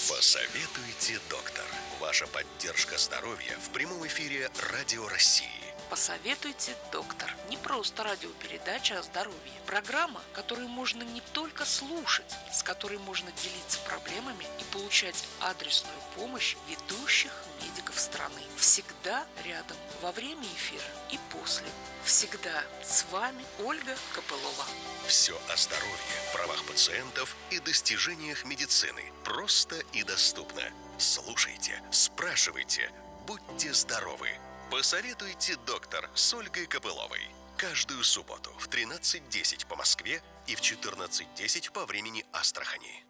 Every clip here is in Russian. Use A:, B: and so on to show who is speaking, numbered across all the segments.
A: Посоветуйте, доктор. Ваша поддержка здоровья в прямом эфире Радио России.
B: Посоветуйте, доктор. Не просто радиопередача о здоровье. Программа, которую можно не только слушать, с которой можно делиться проблемами и получать адресную помощь ведущих медиков страны. Всегда рядом, во время эфира и после. Всегда с вами Ольга Копылова.
A: Все о здоровье, правах пациентов и достижениях медицины. Просто и доступно. Слушайте, спрашивайте, будьте здоровы. Посоветуйте, доктор, с Ольгой Копыловой. Каждую субботу в 13:10 по Москве и в 14:10 по времени Астрахани.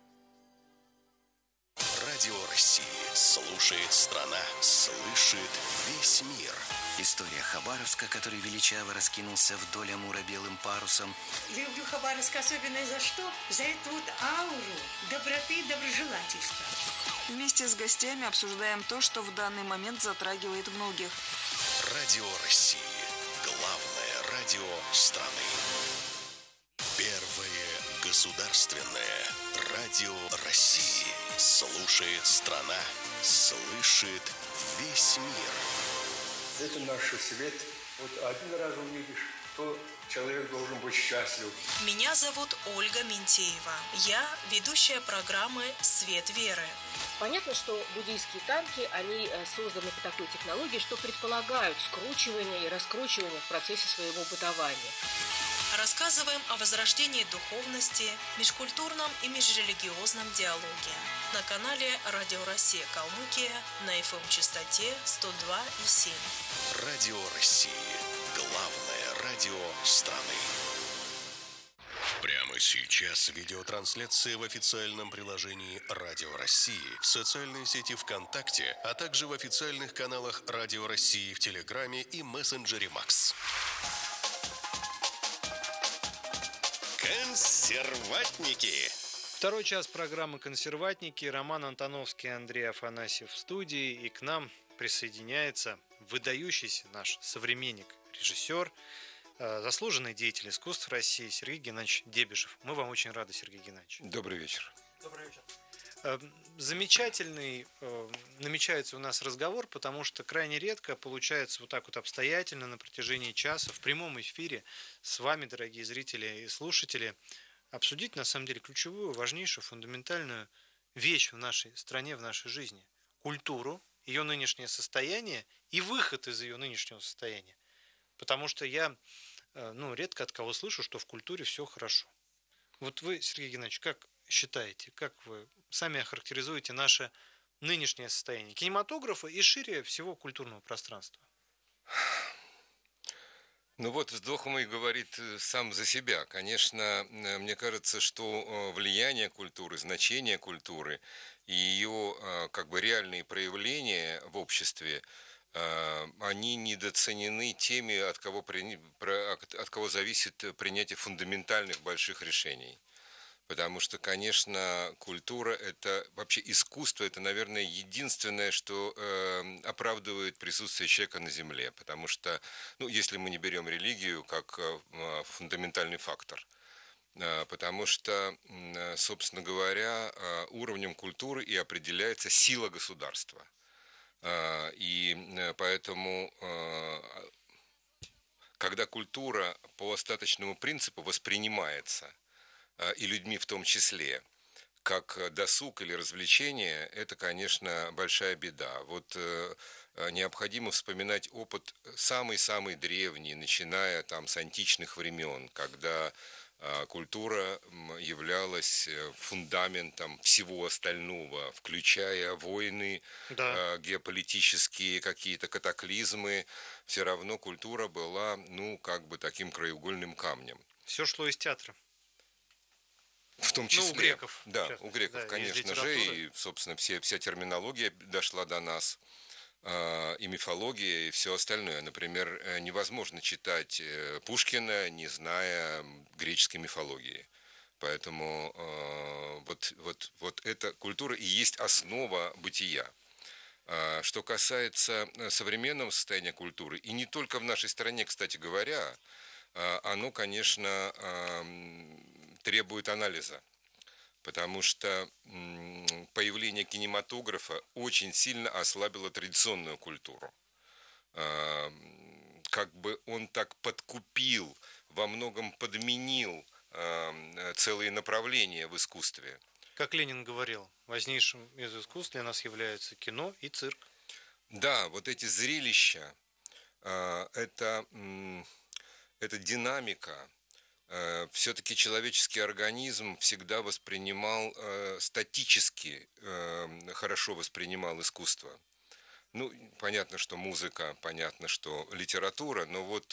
A: Радио России слушает страна, слышит весь мир.
C: История Хабаровска, который величаво раскинулся вдоль Амура белым парусом.
D: Люблю Хабаровск особенно за что? За эту вот ауру доброты и доброжелательства.
E: Вместе с гостями обсуждаем то, что в данный момент затрагивает многих.
A: Радио России. Главное радио страны. Первое государственное радио России. Слушает страна, слышит весь мир.
F: Это наш свет. Вот один раз увидишь, то человек должен быть счастлив.
G: Меня зовут Ольга Минтеева. Я ведущая программы «Свет веры».
H: Понятно, что буддийские танки, они созданы по такой технологии, что предполагают скручивание и раскручивание в процессе своего бытования.
G: Рассказываем о возрождении духовности, межкультурном и межрелигиозном диалоге. На канале Радио Россия Калмыкия на FM-частоте 102,7.
A: Радио России. Главное радио страны. Прямо сейчас видеотрансляция в официальном приложении Радио России, в социальной сети ВКонтакте, а также в официальных каналах Радио России в Телеграме и мессенджере Макс. Консерватники.
I: Второй час программы «Консерватники». Роман Антоновский, Андрей Афанасьев в студии. И к нам присоединяется выдающийся наш современник, режиссер, заслуженный деятель искусств России Сергей Геннадьевич Дебишев. Мы вам очень рады, Сергей Геннадьевич.
J: Добрый вечер.
I: Добрый вечер. Замечательный намечается у нас разговор, потому что крайне редко получается вот так вот обстоятельно на протяжении часа в прямом эфире с вами, дорогие зрители и слушатели, обсудить на самом деле ключевую, важнейшую, фундаментальную вещь в нашей стране, в нашей жизни. Культуру, ее нынешнее состояние и выход из ее нынешнего состояния. Потому что я редко от кого слышу, что в культуре все хорошо. Вот вы, Сергей Геннадьевич, как считаете, как вы сами охарактеризуете наше нынешнее состояние кинематографа и шире всего культурного пространства?
J: Ну вот вздох мой говорит сам за себя. Конечно, мне кажется, что влияние культуры, значение культуры и ее реальные проявления в обществе, они недооценены теми, от кого зависит принятие фундаментальных больших решений. Потому что, конечно, культура – это вообще искусство, это, наверное, единственное, что оправдывает присутствие человека на земле. Потому что, если мы не берем религию как фундаментальный фактор, потому что, собственно говоря, уровнем культуры и определяется сила государства. И поэтому, когда культура по остаточному принципу воспринимается и людьми в том числе, как досуг или развлечение, это, конечно, большая беда. Вот необходимо вспоминать опыт самый-самый древний, начиная с античных времен, когда культура являлась фундаментом всего остального, включая войны, геополитические какие-то катаклизмы. Все равно культура была, таким краеугольным камнем.
I: Все шло из театра.
J: В том числе.
I: У греков.
J: Да, у греков, конечно же. И, собственно, вся терминология дошла до нас. И мифология, и все остальное. Например, невозможно читать Пушкина, не зная греческой мифологии. Поэтому вот эта культура и есть основа бытия. Что касается современного состояния культуры, и не только в нашей стране, кстати говоря, оно, конечно, требует анализа. Потому что появление кинематографа очень сильно ослабило традиционную культуру. Как бы он так подкупил, во многом подменил целые направления в искусстве.
I: Как Ленин говорил, важнейшим из искусств для нас являются кино и цирк.
J: Да, вот эти зрелища, это динамика. Все-таки человеческий организм всегда воспринимал статически, хорошо воспринимал искусство. Ну, понятно, что музыка, понятно, что литература, но вот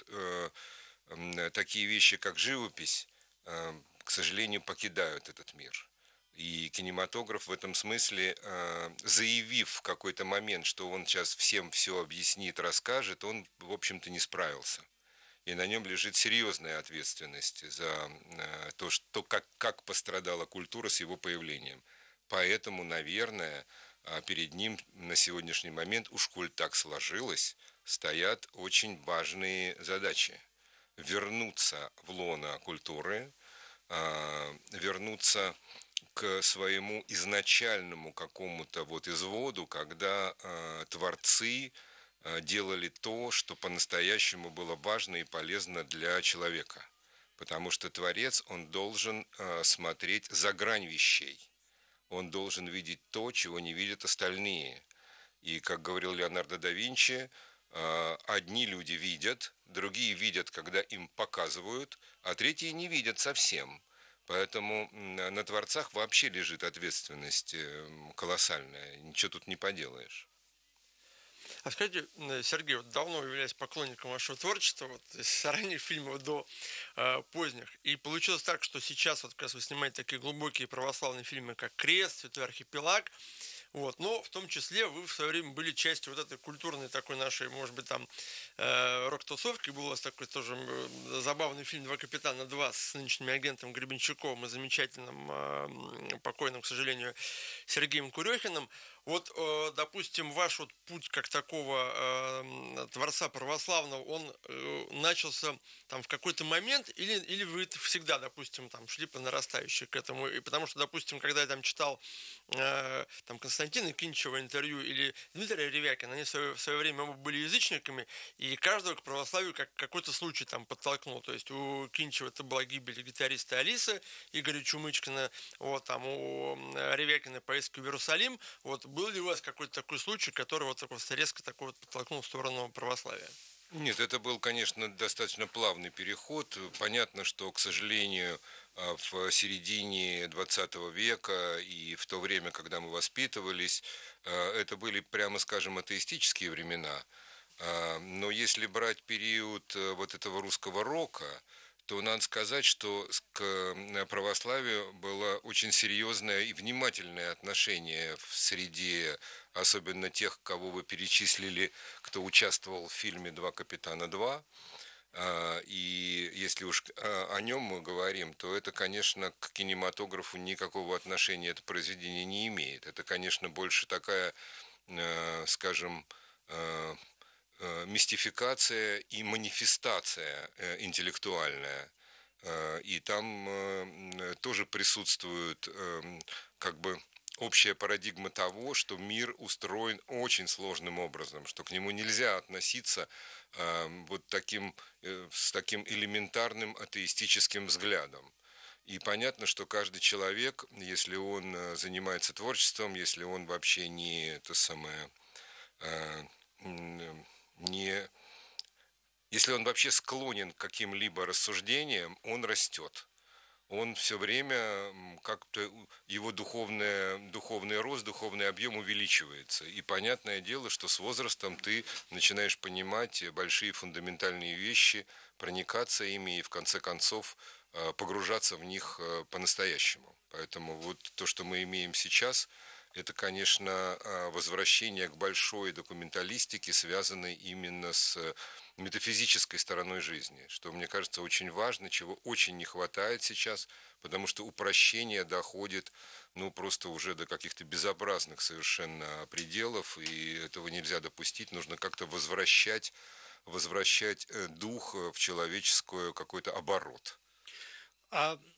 J: такие вещи, как живопись, к сожалению, покидают этот мир. И кинематограф в этом смысле, заявив в какой-то момент, что он сейчас всем все объяснит, расскажет, он, в общем-то, не справился. И на нем лежит серьезная ответственность за то, как пострадала культура с его появлением. Поэтому, наверное, перед ним на сегодняшний момент, уж коль так сложилось, стоят очень важные задачи. Вернуться в лоно культуры, вернуться к своему изначальному какому-то вот изводу, когда творцы делали то, что по-настоящему было важно и полезно для человека. Потому что творец, он должен смотреть за грань вещей. Он должен видеть то, чего не видят остальные. И, как говорил Леонардо да Винчи, одни люди видят, другие видят, когда им показывают, а третьи не видят совсем. Поэтому на творцах вообще лежит ответственность колоссальная. Ничего тут не поделаешь.
K: А скажите, Сергей, вот давно являюсь поклонником вашего творчества, вот с ранних фильмов до поздних. И получилось так, что сейчас вот как раз вы снимаете такие глубокие православные фильмы, как «Крест», «Святой архипелаг». Вот, но в том числе вы в свое время были частью вот этой культурной такой нашей, может быть, там рок-тусовки. Был у вас такой тоже забавный фильм «Два капитана 2» с нынешним агентом Гребенщиковым и замечательным, покойным, к сожалению, Сергеем Курехиным. Вот, допустим, ваш вот путь как такого творца православного, он начался там в какой-то момент, или вы всегда, допустим, там шли по нарастающей к этому? И потому что, допустим, когда я там читал там Константина Кинчева интервью или Дмитрия Ревякина, они в свое время оба были язычниками, и каждого к православию как какой-то случай там подтолкнул. То есть у Кинчева это была гибель гитариста Алисы, Игоря Чумычкина, вот, там у Ревякина поездка в Иерусалим. Вот, был ли у вас какой-то такой случай, который вот просто резко такой вот подтолкнул в сторону православия?
J: Нет, это был, конечно, достаточно плавный переход. Понятно, что, к сожалению, в середине 20 века и в то время, когда мы воспитывались, это были, прямо скажем, атеистические времена. Но если брать период вот этого русского рока, то надо сказать, что к православию было очень серьезное и внимательное отношение в среде, особенно тех, кого вы перечислили, кто участвовал в фильме «Два капитана 2». И если уж о нем мы говорим, то это, конечно, к кинематографу никакого отношения это произведение не имеет. Это, конечно, больше такая, скажем, мистификация и манифестация интеллектуальная. И там тоже присутствует как бы общая парадигма того, что мир устроен очень сложным образом, что к нему нельзя относиться вот с таким элементарным атеистическим взглядом. И понятно, что каждый человек, если он занимается творчеством, если он вообще если он вообще склонен к каким-либо рассуждениям, он растет. Он все время, как-то его духовный рост, духовный объем увеличивается. И понятное дело, что с возрастом ты начинаешь понимать большие фундаментальные вещи, проникаться ими и в конце концов погружаться в них по-настоящему. Поэтому вот то, что мы имеем сейчас, это, конечно, возвращение к большой документалистике, связанной именно с метафизической стороной жизни, что, мне кажется, очень важно, чего очень не хватает сейчас, потому что упрощение доходит, просто уже до каких-то безобразных совершенно пределов, и этого нельзя допустить, нужно как-то возвращать дух в человеческий какой-то оборот.
I: А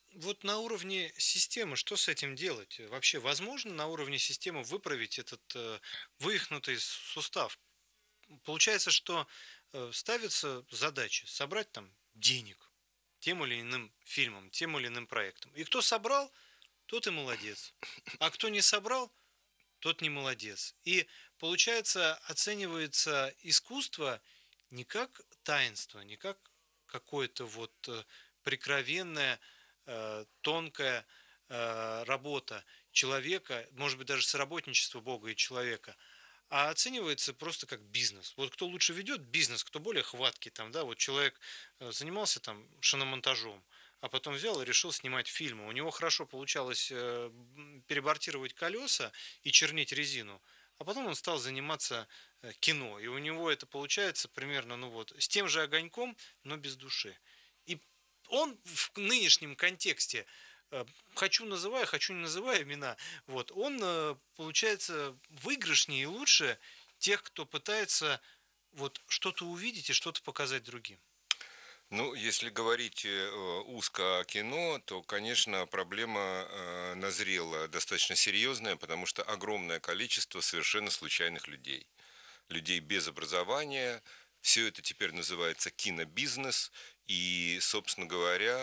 I: вот на уровне системы, что с этим делать? Вообще возможно на уровне системы выправить этот вывихнутый сустав? Получается, что ставится задача собрать там денег тем или иным фильмом, тем или иным проектом. И кто собрал, тот и молодец. А кто не собрал, тот не молодец. И получается, оценивается искусство не как таинство, не как какое-то вот прикровенная, тонкая работа человека, может быть, даже соработничество Бога и человека, а оценивается просто как бизнес. Вот кто лучше ведет бизнес, кто более хваткий, там, да, вот человек занимался там шиномонтажом, а потом взял и решил снимать фильмы. У него хорошо получалось перебортировать колеса и чернить резину, а потом он стал заниматься кино, и у него это получается примерно, ну вот, с тем же огоньком, но без души. И он в нынешнем контексте, хочу называю, хочу не называю имена, вот, он получается выигрышнее и лучше тех, кто пытается вот что-то увидеть и что-то показать другим.
J: Ну, если говорить узко о кино, то, конечно, проблема назрела достаточно серьезная, потому что огромное количество совершенно случайных людей. Людей без образования. Все это теперь называется кинобизнес. И, собственно говоря,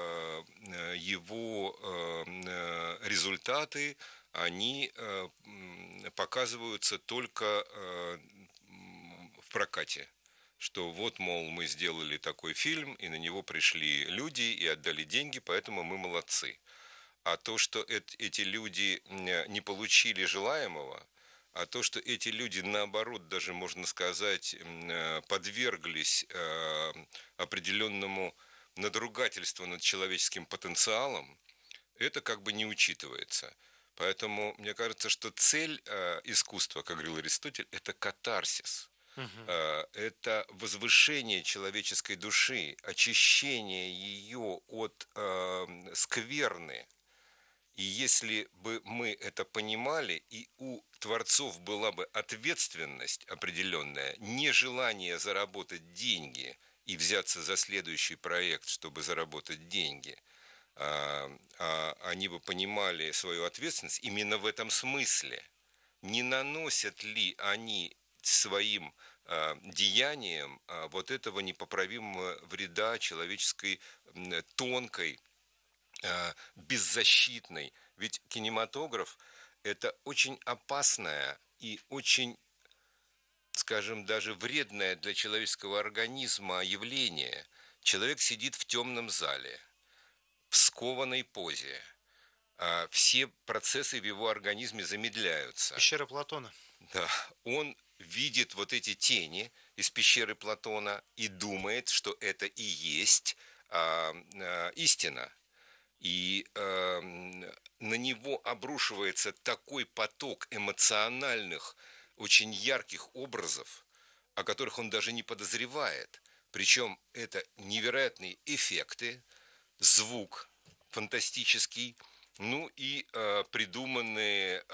J: его результаты, они показываются только в прокате. Что вот, мол, мы сделали такой фильм, и на него пришли люди и отдали деньги, поэтому мы молодцы. А то, что эти люди не получили желаемого, а то, что эти люди, наоборот, даже, можно сказать, подверглись определенному надругательству над человеческим потенциалом, это как бы не учитывается. Поэтому мне кажется, что цель искусства, как говорил Аристотель, это катарсис. Это возвышение человеческой души, очищение ее от скверны. И если бы мы это понимали, и у творцов была бы ответственность определенная, нежелание заработать деньги и взяться за следующий проект, чтобы заработать деньги, они бы понимали свою ответственность именно в этом смысле. Не наносят ли они своим деянием вот этого непоправимого вреда человеческой тонкой, беззащитной. Ведь кинематограф – это очень опасная и очень, скажем, даже вредное для человеческого организма явление. Человек сидит в темном зале, в скованной позе. Все процессы в его организме замедляются.
I: Пещера Платона.
J: Да, он видит вот эти тени из пещеры Платона и думает, что это и есть истина. И на него обрушивается такой поток эмоциональных, очень ярких образов, о которых он даже не подозревает. Причем это невероятные эффекты, звук фантастический, ну и придуманные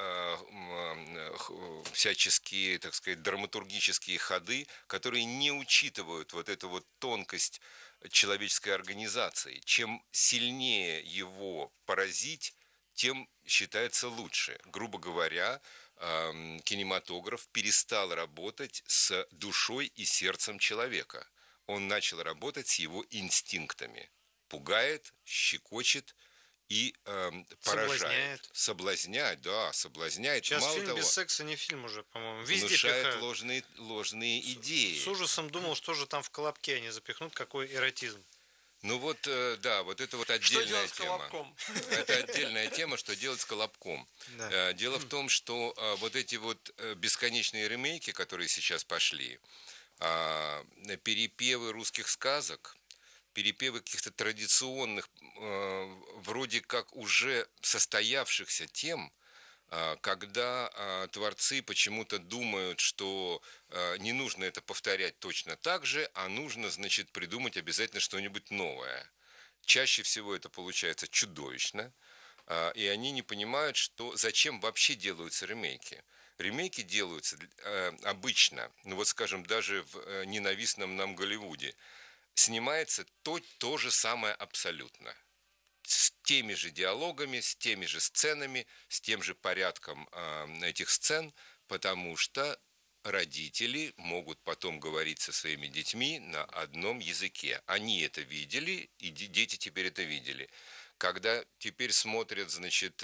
J: всяческие, так сказать, драматургические ходы, которые не учитывают вот эту вот тонкость человеческой организации. Чем сильнее его поразить, тем считается лучше. Грубо говоря, кинематограф перестал работать с душой и сердцем человека. Он начал работать с его инстинктами. Пугает, щекочет и поражает. Соблазняет, да, соблазняет.
I: Сейчас
J: мало
I: фильм
J: того,
I: без секса не фильм уже, по-моему. Везде
J: внушает
I: пихают.
J: ложные идеи.
I: С ужасом думал, что же там в колобке они запихнут, какой эротизм.
J: Ну вот, да, вот это вот отдельная тема. Это отдельная тема, что делать с колобком. Да. Дело в том, что вот эти вот бесконечные ремейки, которые сейчас пошли, перепевы русских сказок, перепевы каких-то традиционных, вроде как уже состоявшихся тем, когда творцы почему-то думают, что не нужно это повторять точно так же, а нужно, значит, придумать обязательно что-нибудь новое. Чаще всего это получается чудовищно, и они не понимают, что зачем вообще делаются ремейки. Ремейки делаются обычно, ну вот скажем, даже в ненавистном нам Голливуде, снимается то же самое абсолютно. с теми же диалогами, с теми же сценами, с тем же порядком этих сцен, потому что родители могут потом говорить со своими детьми на одном языке. Они это видели, и дети теперь это видели. Когда теперь смотрят, значит,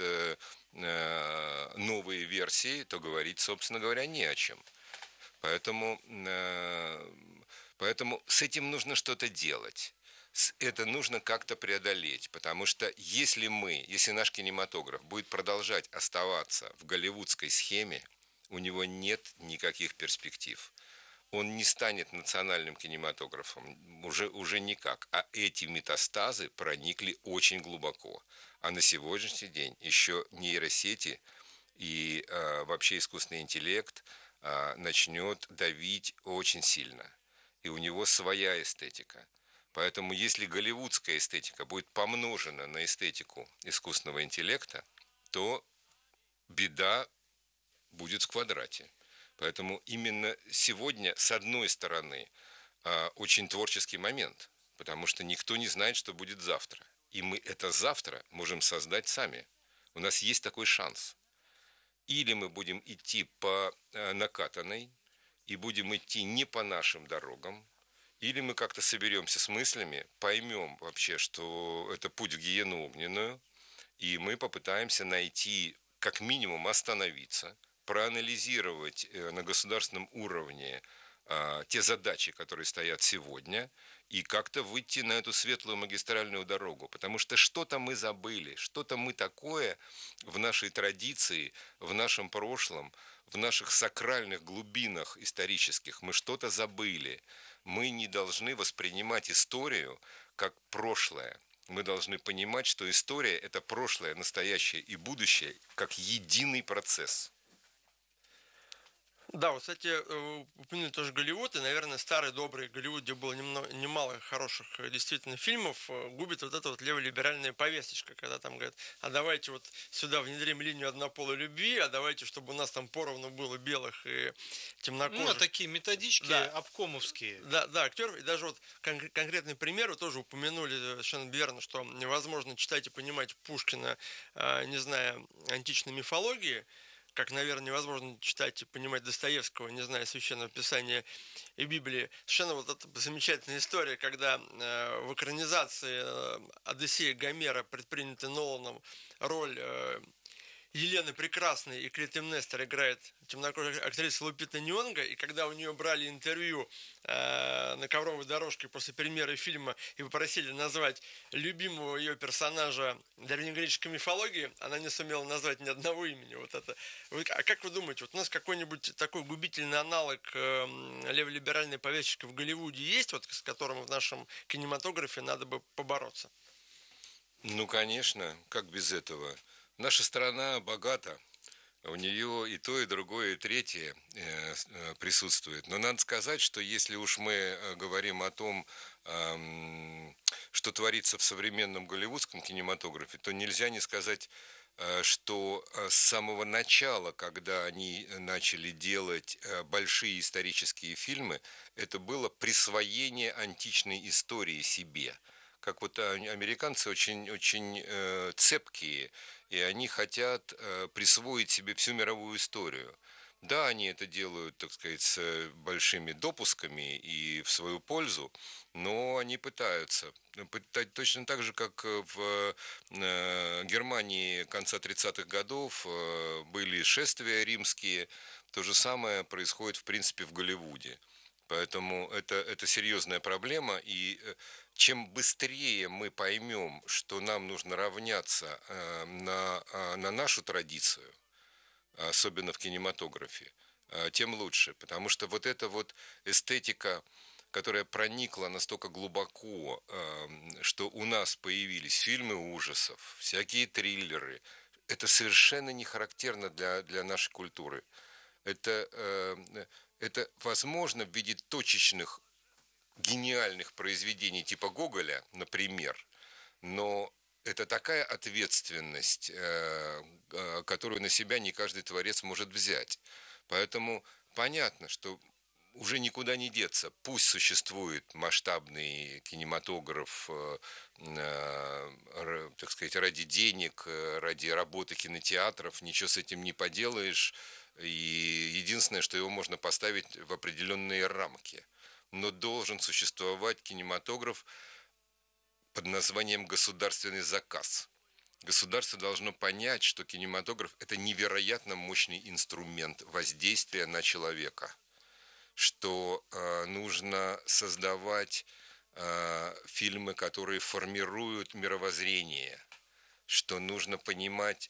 J: новые версии, то говорить, собственно говоря, не о чем. Поэтому с этим нужно что-то делать. Это нужно как-то преодолеть, потому что если наш кинематограф будет продолжать оставаться в голливудской схеме, у него нет никаких перспектив. Он не станет национальным кинематографом, уже никак. А эти метастазы проникли очень глубоко. А на сегодняшний день еще нейросети и вообще искусственный интеллект начнет давить очень сильно. И у него своя эстетика. Поэтому если голливудская эстетика будет помножена на эстетику искусственного интеллекта, то беда будет в квадрате. Поэтому именно сегодня, с одной стороны, очень творческий момент, потому что никто не знает, что будет завтра. И мы это завтра можем создать сами. У нас есть такой шанс. Или мы будем идти по накатанной и будем идти не по нашим дорогам, или мы как-то соберемся с мыслями, поймем вообще, что это путь в гиену огненную, и мы попытаемся найти, как минимум, остановиться, проанализировать на государственном уровне те задачи, которые стоят сегодня, и как-то выйти на эту светлую магистральную дорогу. Потому что что-то мы забыли, что-то мы такое в нашей традиции, в нашем прошлом, в наших сакральных глубинах исторических, мы что-то забыли. Мы не должны воспринимать историю как прошлое. Мы должны понимать, что история – это прошлое, настоящее и будущее, как единый процесс.
K: Да, вот, кстати, упомянули тоже Голливуд, и, наверное, старый добрый Голливуд, где было немало хороших действительно фильмов, губит вот эта вот леволиберальная повесточка, когда там говорят, а давайте вот сюда внедрим линию однополой любви, а давайте, чтобы у нас там поровну было белых и темнокожих.
I: Ну, такие методички, да, обкомовские.
K: Да, актеров, и даже вот конкретный пример, вы тоже упомянули совершенно верно, что невозможно читать и понимать Пушкина, не зная античной мифологии, как, наверное, невозможно читать и понимать Достоевского, не зная Священного Писания и Библии. Совершенно вот эта замечательная история, когда в экранизации «Одиссея» Гомера, предпринятой Ноланом, роль Елены Прекрасной и Клитемнестер играет темнокожая актриса Лупита Ньонго, и когда у нее брали интервью на ковровой дорожке после премьеры фильма и попросили назвать любимого ее персонажа древнегреческой мифологии, она не сумела назвать ни одного имени. Вот это. А как вы думаете, вот у нас какой-нибудь такой губительный аналог леволиберальной повесточки в Голливуде есть, вот, с которым в нашем кинематографе надо бы побороться?
J: Ну, конечно, как без этого? Наша страна богата, у нее и то, и другое, и третье присутствует. Но надо сказать, что если уж мы говорим о том, что творится в современном голливудском кинематографе, то нельзя не сказать, что с самого начала, когда они начали делать большие исторические фильмы, это было присвоение античной истории себе. Как вот американцы очень цепкие, и они хотят присвоить себе всю мировую историю. Да, они это делают, так сказать, с большими допусками и в свою пользу, но они пытаются. Точно так же, как в Германии конца 30-х годов были шествия римские, то же самое происходит, в принципе, в Голливуде. Поэтому это серьезная проблема, и чем быстрее мы поймем, что нам нужно равняться на нашу традицию, особенно в кинематографе, тем лучше. Потому что вот эта вот эстетика, которая проникла настолько глубоко, что у нас появились фильмы ужасов, всякие триллеры, это совершенно не характерно для нашей культуры. Это возможно в виде точечных гениальных произведений типа Гоголя, например, но это такая ответственность, которую на себя не каждый творец может взять. Поэтому понятно, что уже никуда не деться. Пусть существует масштабный кинематограф, так сказать, ради денег, ради работы кинотеатров, ничего с этим не поделаешь. И единственное, что его можно поставить в определенные рамки. Но должен существовать кинематограф под названием «государственный заказ». Государство должно понять, что кинематограф – это невероятно мощный инструмент воздействия на человека, что нужно создавать фильмы, которые формируют мировоззрение, что нужно понимать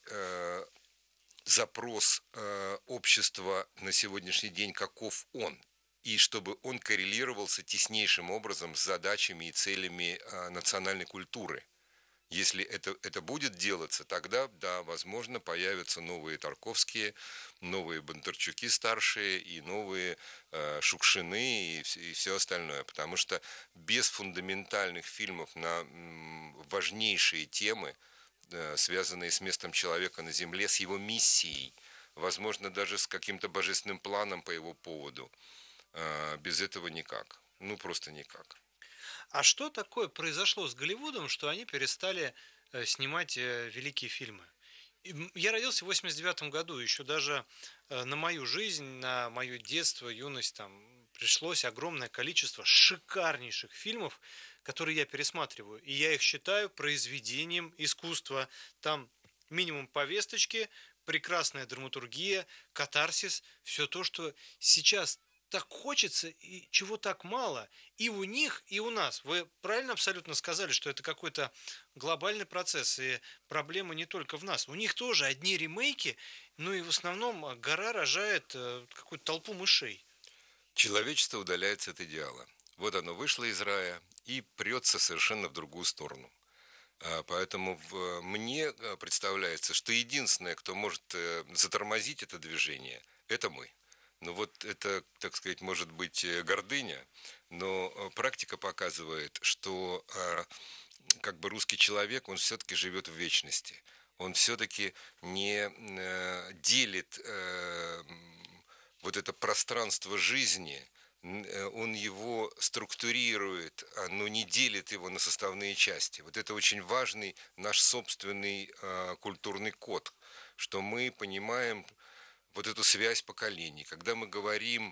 J: запрос общества на сегодняшний день, каков он, и чтобы он коррелировался теснейшим образом с задачами и целями национальной культуры. Если это будет делаться, тогда, да, возможно, появятся новые Тарковские, новые Бондарчуки старшие и новые Шукшины и все остальное. Потому что без фундаментальных фильмов на важнейшие темы, связанные с местом человека на Земле, с его миссией, возможно, даже с каким-то божественным планом по его поводу, без этого никак. Ну, просто никак.
I: А что такое произошло с Голливудом, что они перестали снимать великие фильмы? Я родился в 89 году, еще даже на мою жизнь, на мое детство, юность, там пришлось огромное количество шикарнейших фильмов, которые я пересматриваю. И я их считаю произведением искусства. Там минимум повесточки, прекрасная драматургия, катарсис, все то, что сейчас так хочется и чего так мало и у них, и у нас. Вы правильно абсолютно сказали, что это какой-то глобальный процесс, и проблема не только в нас. У них тоже одни ремейки, ну и в основном гора рожает какую-то толпу мышей.
J: Человечество удаляется от идеала. Вот оно вышло из рая и прется совершенно в другую сторону. Поэтому мне представляется, что единственное, кто может затормозить это движение, это мы. Ну вот это, так сказать, может быть гордыня, но практика показывает, что как бы русский человек, он все-таки живет в вечности. Он все-таки не делит вот это пространство жизни, он его структурирует, но не делит его на составные части. Вот это очень важный наш собственный культурный код, что мы понимаем вот эту связь поколений. Когда мы говорим,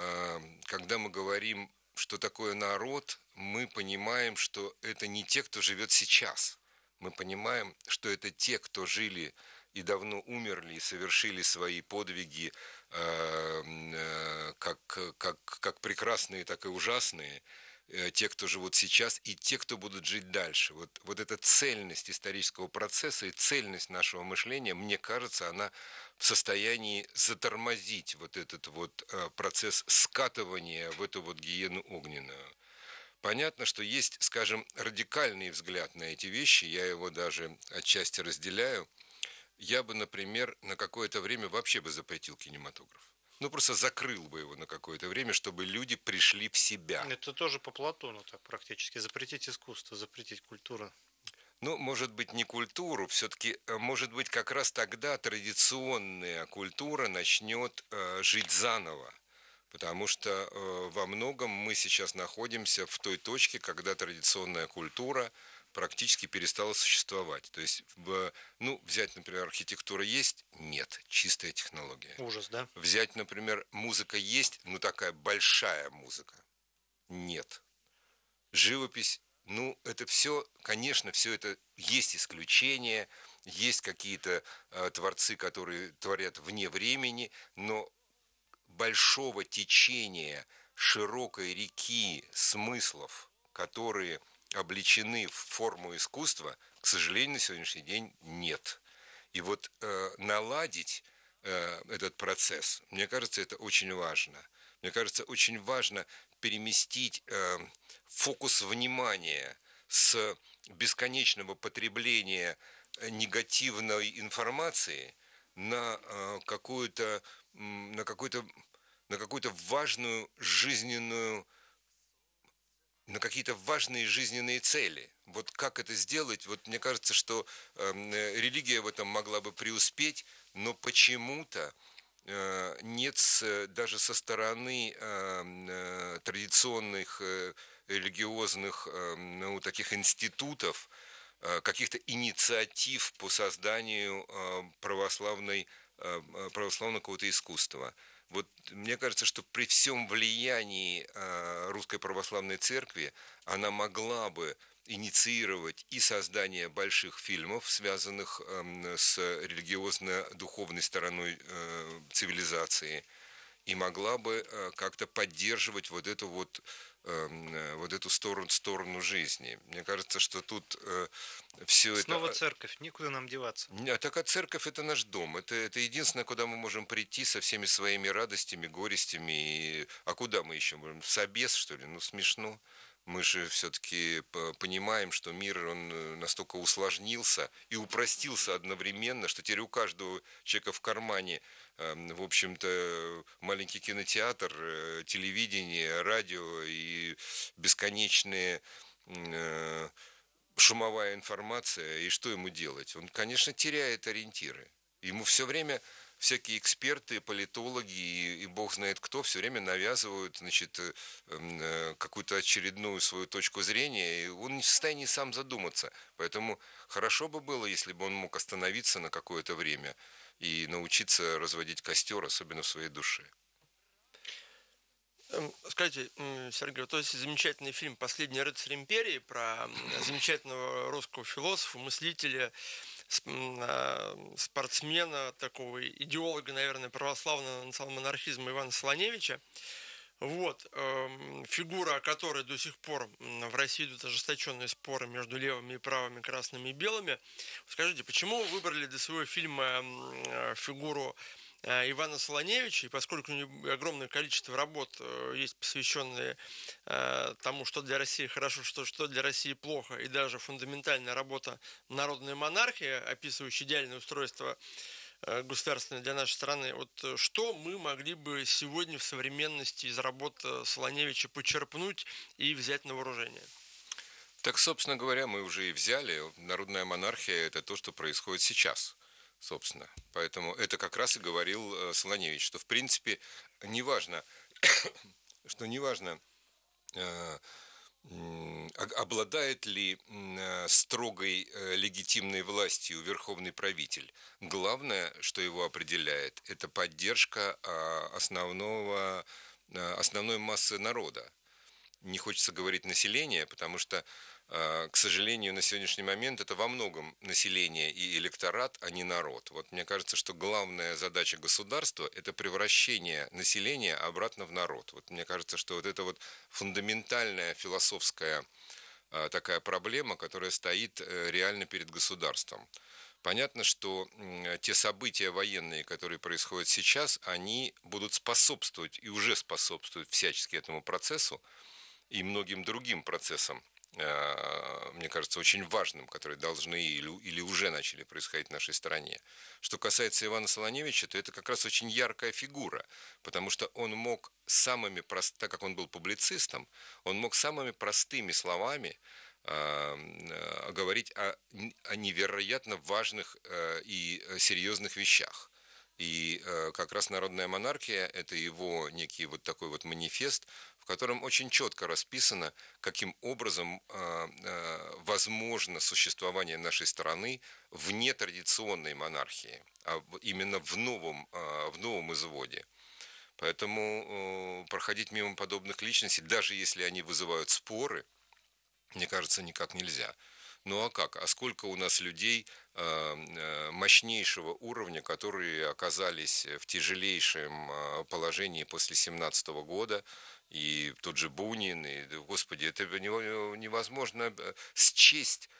J: что такое народ, мы понимаем, что это не те, кто живет сейчас. Мы понимаем, что это те, кто жили и давно умерли, и совершили свои подвиги, как прекрасные, так и ужасные, те, кто живут сейчас, и те, кто будут жить дальше. Вот эта цельность исторического процесса и цельность нашего мышления, мне кажется, она в состоянии затормозить вот этот вот процесс скатывания в эту вот гиену огненную. Понятно, что есть, скажем, радикальный взгляд на эти вещи, я его даже отчасти разделяю. Я бы, например, на какое-то время вообще бы запретил кинематограф. Ну, просто закрыл бы его на какое-то время, чтобы люди пришли в себя.
I: Это тоже по Платону так практически. Запретить искусство, запретить культуру.
J: Ну, может быть, не культуру, все-таки, может быть, как раз тогда традиционная культура начнет жить заново. Потому что во многом мы сейчас находимся в той точке, когда традиционная культура практически перестала существовать. То есть, взять, например, архитектура есть? Нет, чистая технология.
I: Ужас, да?
J: Взять, например, музыка есть, такая большая музыка? Нет. Живопись, это все, конечно, все это есть исключения, есть какие-то творцы, которые творят вне времени, но большого течения, широкой реки смыслов, которые облечены в форму искусства, к сожалению, на сегодняшний день нет. И вот наладить этот процесс, мне кажется, это очень важно. Мне кажется, очень важно переместить фокус внимания с бесконечного потребления негативной информации на какую-то важную жизненную, на какие-то важные жизненные цели. Вот как это сделать? Вот мне кажется, что религия в этом могла бы преуспеть, но почему-то нет даже со стороны традиционных религиозных таких институтов каких-то инициатив по созданию православного какого-то искусства. Вот мне кажется, что при всем влиянии Русской Православной Церкви она могла бы инициировать и создание больших фильмов, связанных с религиозно-духовной стороной цивилизации, и могла бы как-то поддерживать вот эту сторону жизни. Мне кажется, что тут все это...
I: Снова церковь, никуда нам деваться.
J: Так а церковь – это наш дом. Это единственное, куда мы можем прийти со всеми своими радостями, горестями. А куда мы еще можем? В собес, что ли? Ну, смешно. Мы же все-таки понимаем, что мир, он настолько усложнился и упростился одновременно, что теперь у каждого человека в кармане, в общем-то, маленький кинотеатр, телевидение, радио и бесконечные шумовая информация. И что ему делать? Он, конечно, теряет ориентиры. Ему все время... Всякие эксперты, политологи и бог знает кто все время навязывают, значит, какую-то очередную свою точку зрения, и он не в состоянии сам задуматься. Поэтому хорошо бы было, если бы он мог остановиться на какое-то время и научиться разводить костер, особенно в своей душе.
K: Скажите, Сергей, то есть замечательный фильм «Последний рыцарь империи» про замечательного русского философа, мыслителя, спортсмена, такого идеолога, наверное, православного национал-монархизма Ивана Солоневича. Вот, фигура, о которой до сих пор в России идут ожесточенные споры между левыми и правыми, красными и белыми. Скажите, почему вы выбрали для своего фильма фигуру Ивана Солоневича, и поскольку у него огромное количество работ есть, посвященные тому, что для России хорошо, что для России плохо, и даже фундаментальная работа «Народная монархия», описывающая идеальное устройство государственное для нашей страны, вот что мы могли бы сегодня в современности из работ Солоневича почерпнуть и взять на вооружение?
J: Так, собственно говоря, мы уже и взяли. Народная монархия – это то, что происходит сейчас. Собственно. Поэтому это как раз и говорил Солоневич, что в принципе неважно, обладает ли строгой легитимной властью верховный правитель. Главное, что его определяет, это поддержка основной массы народа. Не хочется говорить населения, потому что, к сожалению, на сегодняшний момент это во многом население и электорат, а не народ. Вот мне кажется, что главная задача государства – это превращение населения обратно в народ. Вот мне кажется, что вот это вот фундаментальная философская такая проблема, которая стоит реально перед государством. Понятно, что те события военные, которые происходят сейчас, они будут способствовать и уже способствуют всячески этому процессу и многим другим процессам, мне кажется, очень важным, которые должны или уже начали происходить в нашей стране. Что касается Ивана Солоневича, то это как раз очень яркая фигура, потому что он мог так как он был публицистом, он мог самыми простыми словами говорить о невероятно важных и серьезных вещах. И как раз «Народная монархия» – это его некий вот такой вот манифест, в котором очень четко расписано, каким образом возможно существование нашей страны вне традиционной монархии, а именно в новом изводе. Поэтому проходить мимо подобных личностей, даже если они вызывают споры, мне кажется, никак нельзя. Ну а как? А сколько у нас людей мощнейшего уровня, которые оказались в тяжелейшем положении после 17 года, и тот же Бунин, и, господи, это невозможно счесть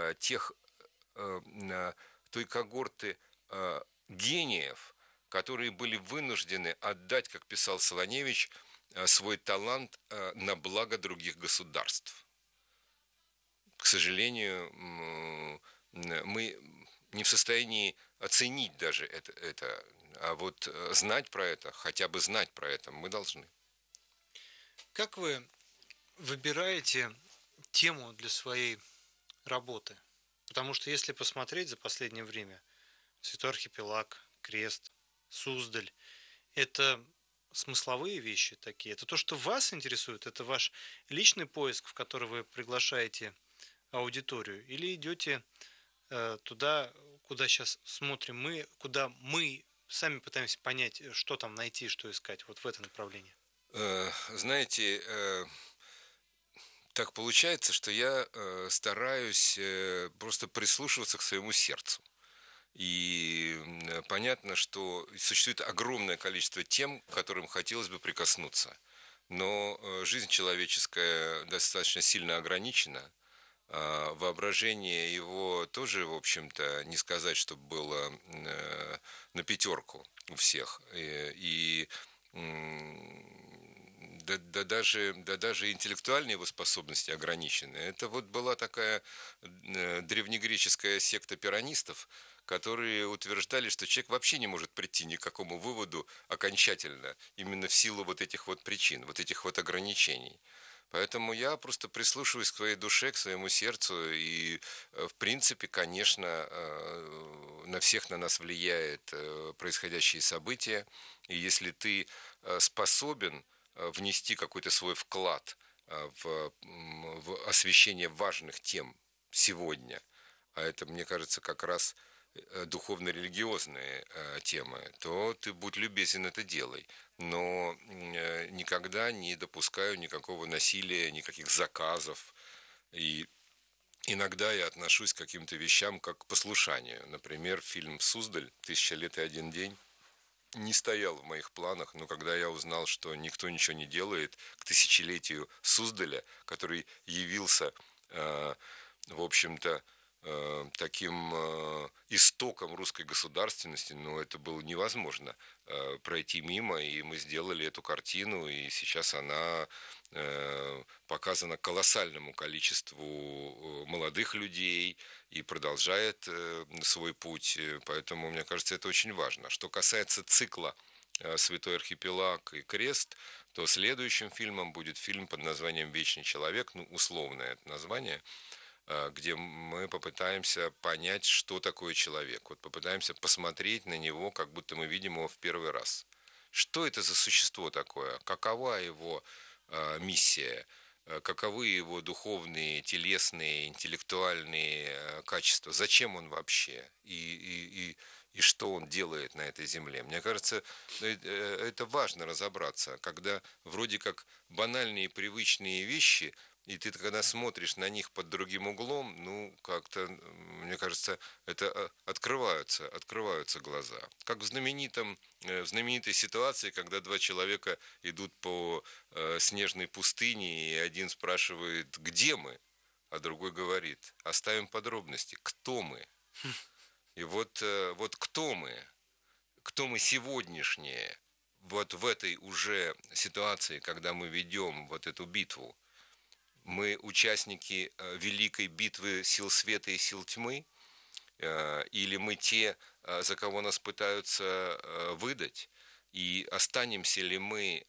J: той когорты гениев, которые были вынуждены отдать, как писал Солоневич, свой талант на благо других государств. К сожалению, мы не в состоянии оценить даже это, а вот знать про это, хотя бы знать про это мы должны.
I: Как вы выбираете тему для своей работы? Потому что если посмотреть за последнее время, Святой Архипелаг, Крест, Суздаль. Это смысловые вещи такие. Это то, что вас интересует? Это ваш личный поиск, в который вы приглашаете аудиторию? Или идете туда, куда сейчас смотрим мы, куда мы сами пытаемся понять, что там найти, что искать, вот в это направление?
J: Знаете, так получается, что я стараюсь просто прислушиваться к своему сердцу. И понятно, что существует огромное количество тем, к которым хотелось бы прикоснуться. Но жизнь человеческая достаточно сильно ограничена. Воображение его тоже, в общем-то, не сказать, чтобы было на пятерку у всех. И даже интеллектуальные его способности ограничены. Это вот была такая древнегреческая секта пиранистов, которые утверждали, что человек вообще не может прийти ни к какому выводу окончательно, именно в силу вот этих вот причин, вот этих вот ограничений. Поэтому я просто прислушиваюсь к своей душе, к своему сердцу, и, в принципе, конечно, на всех на нас влияет происходящие события, и если ты способен внести какой-то свой вклад в освещение важных тем сегодня, а это, мне кажется, как раз духовно-религиозные темы, то ты будь любезен, это делай. Но никогда не допускаю никакого насилия, никаких заказов. И иногда я отношусь к каким-то вещам как к послушанию. Например, фильм «Суздаль. 1000 лет и один день» не стоял в моих планах, но когда я узнал, что никто ничего не делает к тысячелетию Суздаля, который явился, в общем-то, таким истоком русской государственности, но это было невозможно пройти мимо, и мы сделали эту картину, и сейчас она показана колоссальному количеству молодых людей и продолжает свой путь, поэтому, мне кажется, это очень важно. Что касается цикла «Святой архипелаг» и «Крест», то следующим фильмом будет фильм под названием «Вечный человек», ну, условное это название, где мы попытаемся понять, что такое человек. Вот попытаемся посмотреть на него, как будто мы видим его в первый раз. Что это за существо такое? Какова его миссия? Каковы его духовные, телесные, интеллектуальные качества? Зачем он вообще? И что он делает на этой земле? Мне кажется, это важно разобраться, когда вроде как банальные привычные вещи, и ты, когда смотришь на них под другим углом, ну, как-то, мне кажется, это открываются глаза. Как в знаменитой ситуации, когда два человека идут по снежной пустыне, и один спрашивает, где мы, а другой говорит, оставим подробности, кто мы. И вот кто мы сегодняшние, вот в этой уже ситуации, когда мы ведем вот эту битву, мы участники великой битвы сил света и сил тьмы, или мы те, за кого нас пытаются выдать, и останемся ли мы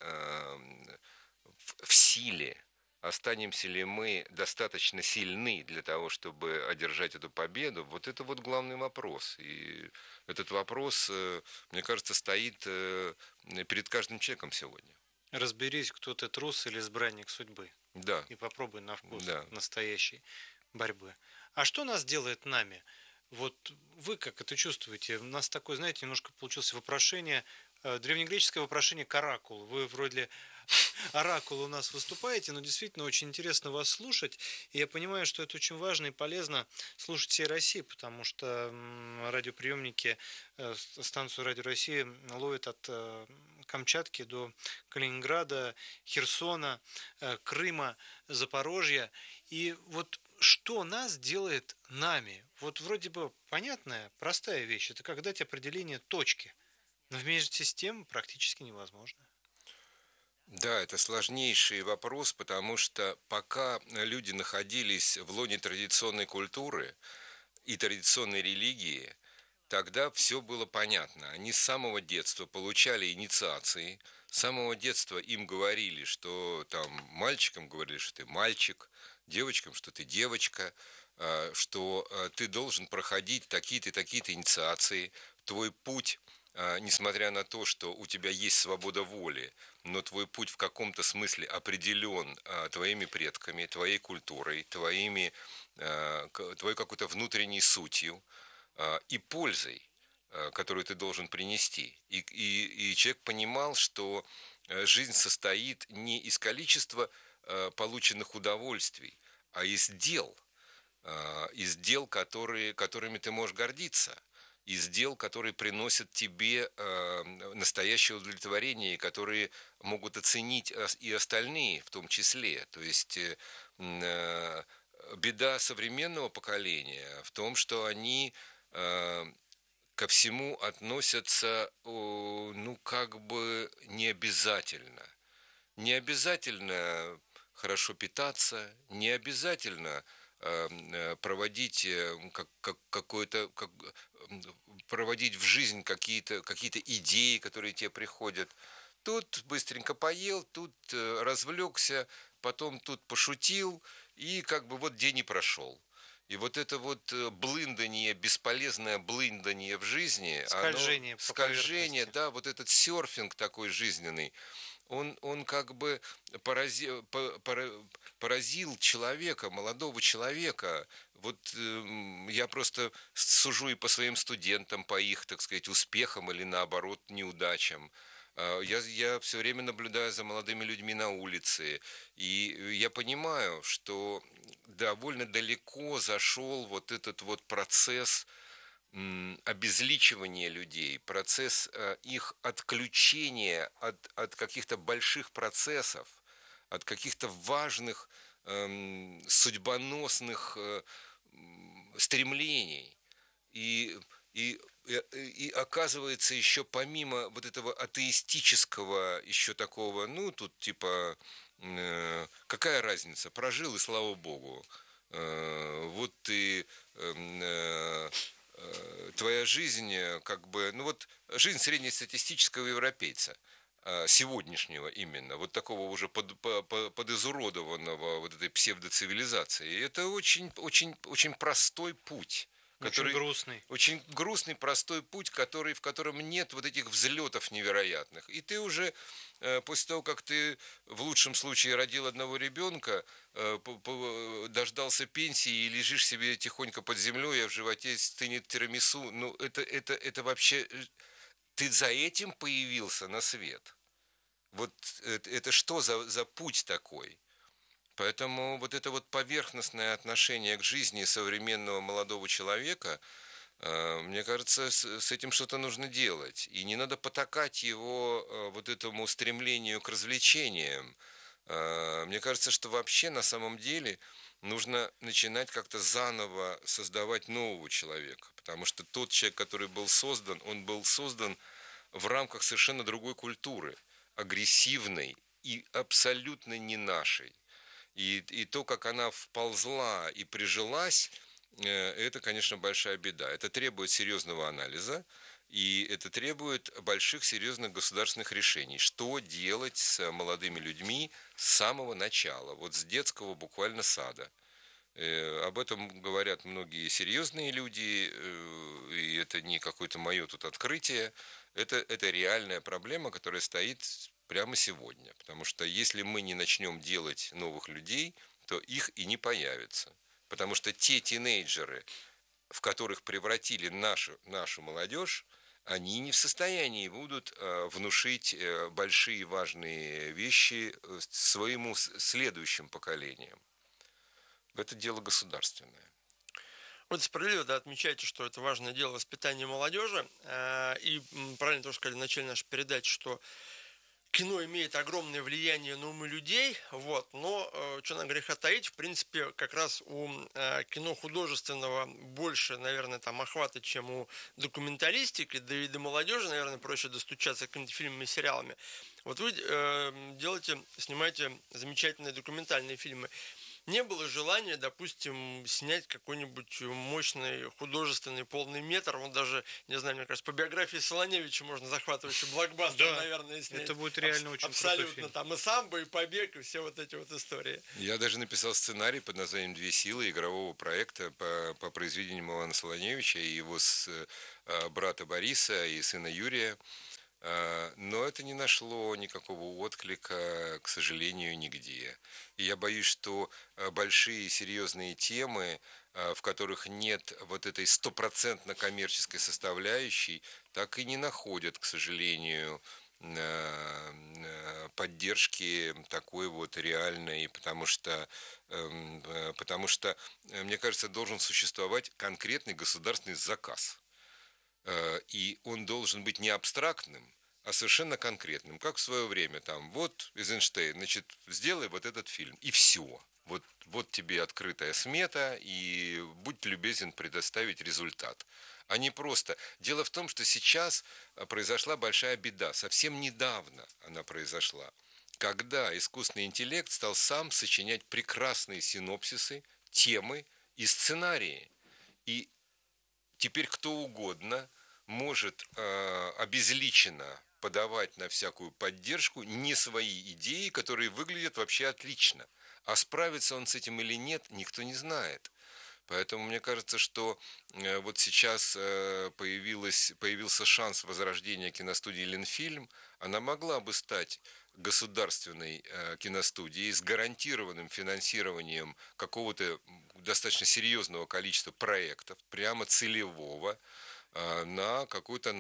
J: в силе, останемся ли мы достаточно сильны для того, чтобы одержать эту победу, вот это вот главный вопрос. И этот вопрос, мне кажется, стоит перед каждым человеком сегодня.
I: Разберись, кто ты, трус или избранник судьбы.
J: Да.
I: И попробуй на вкус настоящей борьбы. А что нас делает нами? Вот вы как это чувствуете? У нас такое, знаете, немножко получилось вопрошение, древнегреческое вопрошение к оракулу. Вы вроде оракул у нас выступаете, но действительно очень интересно вас слушать. И я понимаю, что это очень важно и полезно слушать всей России, потому что радиоприемники, станцию Радио России ловят от Камчатки до Калининграда, Херсона, Крыма, Запорожья. И вот что нас делает нами? Вот вроде бы понятная, простая вещь. Это как дать определение точки. Но вместе с тем практически невозможно.
J: Да, это сложнейший вопрос, потому что пока люди находились в лоне традиционной культуры и традиционной религии, тогда все было понятно. Они с самого детства получали инициации, с самого детства им говорили, что там мальчикам говорили, что ты мальчик, девочкам, что ты девочка, что ты должен проходить такие-то инициации, твой путь несмотря на то, что у тебя есть свобода воли, но твой путь в каком-то смысле определен твоими предками, твоей культурой, твоей какой-то внутренней сутью и пользой, которую ты должен принести. И человек понимал, что жизнь состоит не из количества полученных удовольствий, а из дел, которыми ты можешь гордиться, из дел, которые приносят тебе настоящее удовлетворение, и которые могут оценить и остальные в том числе. То есть беда современного поколения в том, что они ко всему относятся, как бы не обязательно. Не обязательно хорошо питаться, не обязательно проводить проводить в жизнь какие-то идеи, которые тебе приходят. Тут быстренько поел, тут развлекся, потом тут пошутил, и как бы вот день и прошел. И вот это вот блындание, бесполезное блындание в жизни, скольжение, да, вот этот серфинг такой жизненный, он как бы поразил человека, молодого человека. Вот я просто сужу и по своим студентам, по их, так сказать, успехам или наоборот неудачам. Я все время наблюдаю за молодыми людьми на улице, и я понимаю, что довольно далеко зашел вот этот вот процесс обезличивания людей, процесс их отключения от каких-то больших процессов, от каких-то важных судьбоносных стремлений. И оказывается, еще помимо вот этого атеистического, еще такого, тут типа, какая разница, прожил и слава богу. Вот ты, твоя жизнь, как бы, жизнь среднестатистического европейца, сегодняшнего именно, вот такого уже подизуродованного вот этой псевдоцивилизации. И это очень, очень, очень простой путь. Очень грустный, простой путь, в котором нет вот этих взлетов невероятных. И ты уже, после того, как ты в лучшем случае родил одного ребенка, дождался пенсии и лежишь себе тихонько под землей, а в животе стынет тирамису, это вообще... Ты за этим появился на свет? Вот это что за путь такой? Поэтому вот это вот поверхностное отношение к жизни современного молодого человека, мне кажется, с этим что-то нужно делать. И не надо потакать его вот этому стремлению к развлечениям. Мне кажется, что вообще на самом деле нужно начинать как-то заново создавать нового человека. Потому что тот человек, который был создан, он был создан в рамках совершенно другой культуры, агрессивной и абсолютно не нашей. И то, как она вползла и прижилась, это, конечно, большая беда. Это требует серьезного анализа, и это требует больших, серьезных государственных решений. Что делать с молодыми людьми с самого начала, вот с детского буквально сада. Об этом говорят многие серьезные люди, и это не какое-то мое тут открытие. Это реальная проблема, которая стоит прямо сегодня. Потому что если мы не начнем делать новых людей, то их и не появится. Потому что те тинейджеры, в которых превратили нашу молодежь, они не в состоянии будут внушить большие важные вещи своему следующим поколениям. Это дело государственное.
K: Вот справедливо, да, отмечаете, что это важное дело воспитания молодежи. И правильно тоже сказали в начале нашей передачи, что кино имеет огромное влияние на умы людей, но, что нам греха таить, в принципе, как раз у кино художественного больше, наверное, там охвата, чем у документалистики, да и до молодежи, наверное, проще достучаться к каким-то фильмам и сериалами. Вот вы снимаете замечательные документальные фильмы. не было желания, допустим, снять какой-нибудь мощный художественный полный метр. Он даже, не знаю, мне кажется, по биографии Солоневича можно захватывающий блокбастер,
I: Да,
K: наверное, снять.
I: это будет реально очень
K: абсолютно
I: крутой фильм.
K: Там и самбо, и побег, и все вот эти вот истории.
J: Я даже написал сценарий под названием «Две силы» игрового проекта по произведениям Ивана Солоневича и его брата Бориса и сына Юрия. Но это не нашло никакого отклика, к сожалению, нигде. И я боюсь, что большие серьезные темы, в которых нет вот этой стопроцентно коммерческой составляющей, так и не находят, к сожалению, поддержки такой вот реальной, потому что, мне кажется, должен существовать конкретный государственный заказ. И он должен быть не абстрактным, а совершенно конкретным, как в свое время, там, вот Эйзенштейн, значит, сделай вот этот фильм, и все. Вот тебе открытая смета, и будь любезен предоставить результат. А не просто. Дело в том, что сейчас произошла большая беда, совсем недавно она произошла, когда искусственный интеллект стал сам сочинять прекрасные синопсисы, темы и сценарии. И теперь кто угодно может обезличенно подавать на всякую поддержку не свои идеи, которые выглядят вообще отлично. А справится он с этим или нет, никто не знает. Поэтому мне кажется, что вот сейчас появился шанс возрождения киностудии «Ленфильм». Она могла бы стать государственной киностудией с гарантированным финансированием какого-то достаточно серьезного количества проектов, прямо целевого, на какую-то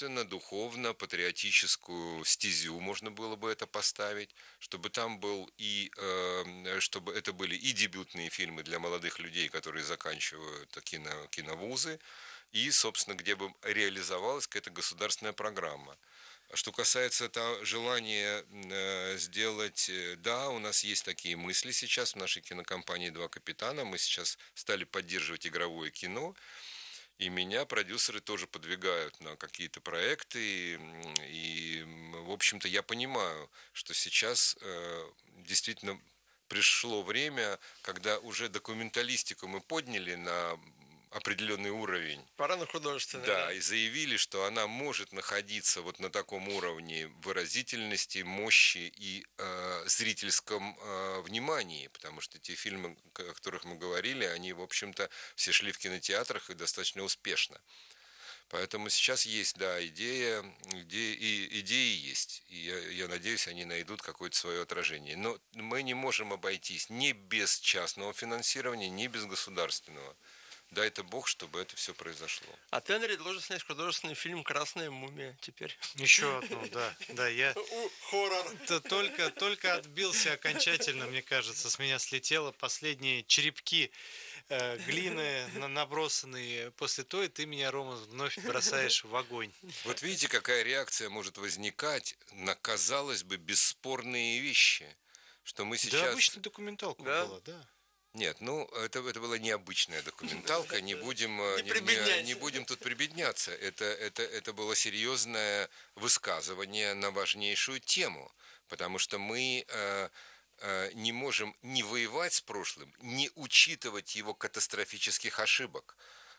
J: нравственно-духовно-патриотическую стезю можно было бы это поставить, чтобы там был чтобы это были и дебютные фильмы для молодых людей, которые заканчивают киновузы, и, собственно, где бы реализовалась какая-то государственная программа. Что касается желания сделать, да, у нас есть такие мысли сейчас в нашей кинокомпании «Два капитана». Мы сейчас стали поддерживать игровое кино. И меня продюсеры тоже подвигают на какие-то проекты. И в общем-то, я понимаю, что сейчас действительно пришло время, когда уже документалистику мы подняли на определенный уровень.
K: Пора на художественный.
J: Да, и заявили, что она может находиться вот на таком уровне выразительности, мощи и зрительском внимании, потому что те фильмы, о которых мы говорили, они, в общем-то, все шли в кинотеатрах и достаточно успешно. Поэтому сейчас есть, да, идеи есть. И я надеюсь, они найдут какое-то свое отражение. Но мы не можем обойтись ни без частного финансирования, ни без государственного. Дай-то Бог, чтобы это все произошло.
K: А ты, Андрей, должен снять художественный фильм «Красная мумия» теперь.
I: Еще одну, да, я
K: хоррор.
I: Только отбился окончательно, мне кажется, с меня слетело последние черепки глины, набросанные после той, ты меня, Рома, вновь бросаешь в огонь.
J: Вот видите, какая реакция может возникать на, казалось бы, бесспорные вещи, что мы сейчас...
I: Да, обычная документалка была, да.
J: Нет, это была необычная документалка, не будем тут прибедняться. Это было серьезное высказывание на важнейшую тему, потому что мы не можем не воевать с прошлым, не учитывать его катастрофических ошибок.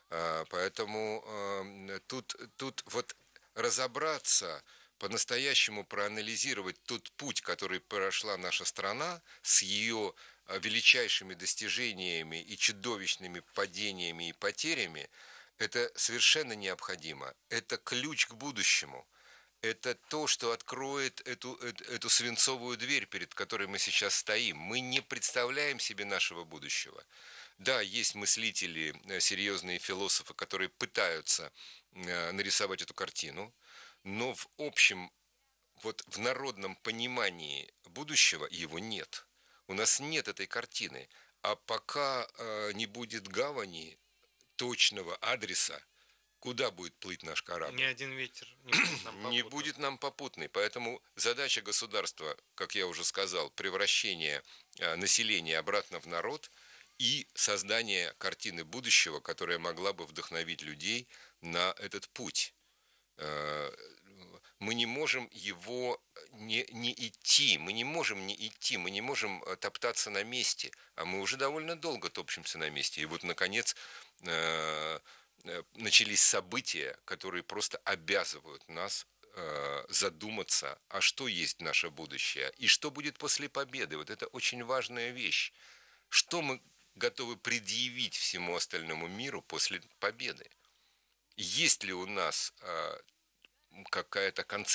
J: Поэтому тут вот разобраться, по-настоящему проанализировать тот путь, который прошла наша страна с ее величайшими достижениями и чудовищными падениями и потерями, это совершенно необходимо. Это ключ к будущему. Это то, что откроет эту свинцовую дверь, перед которой мы сейчас стоим. Мы не представляем себе нашего будущего. Да, есть мыслители, серьезные философы, которые пытаются нарисовать эту картину, но в общем, вот в народном понимании будущего его нет. У нас нет этой картины. А пока не будет гавани, точного адреса, куда будет плыть наш корабль?
I: Ни один ветер
J: не будет нам попутный. Поэтому задача государства, как я уже сказал, превращение населения обратно в народ и создание картины будущего, которая могла бы вдохновить людей на этот путь. мы не можем его не идти, мы не можем не идти, мы не можем топтаться на месте, а мы уже довольно долго топчемся на месте. И вот, наконец, начались события, которые просто обязывают нас задуматься, а что есть наше будущее, и что будет после победы. Вот это очень важная вещь. Что мы готовы предъявить всему остальному миру после победы? Есть ли у нас какая-то концепция